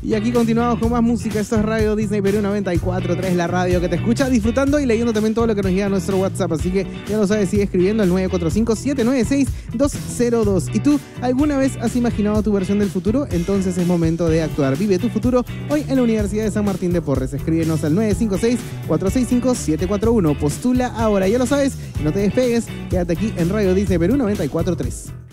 Y aquí continuamos con más música. Esto es Radio Disney Perú 94.3, la radio que te escucha disfrutando y leyendo también todo lo que nos llega a nuestro WhatsApp. Así que ya lo sabes, sigue escribiendo al 945-796-202. ¿Y tú alguna vez has imaginado tu versión del futuro? Entonces es momento de actuar. Vive tu futuro hoy en la Universidad de San Martín de Porres. Escríbenos al 956-465-741. Postula ahora, ya lo sabes. No te despegues, quédate aquí en Radio Disney Perú 94.3.